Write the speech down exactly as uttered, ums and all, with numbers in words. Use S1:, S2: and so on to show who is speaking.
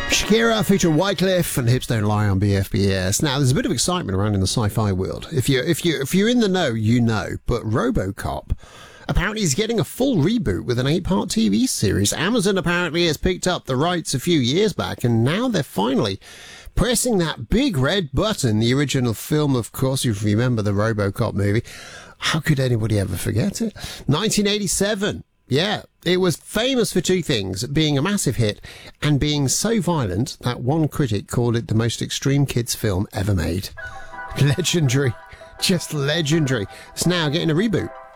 S1: Shakira featuring Wycliffe and Hips Don't Lie on B F B S. Now, there's a bit of excitement around in the sci-fi world. If you if you if you're in the know, you know. But RoboCop apparently is getting a full reboot with an eight-part T V series. Amazon apparently has picked up the rights a few years back, and now they're finally pressing that big red button. The original film, of course, if you remember the RoboCop movie. How could anybody ever forget it? nineteen eighty-seven. Yeah, it was famous for two things, being a massive hit and being so violent that one critic called it the most extreme kids film ever made. Legendary. Just legendary. It's now getting a reboot.